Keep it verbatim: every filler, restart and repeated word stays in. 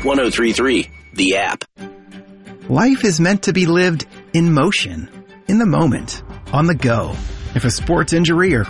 one oh three point three, the app. Life is meant to be lived in motion, in the moment, on the go. If a sports injury or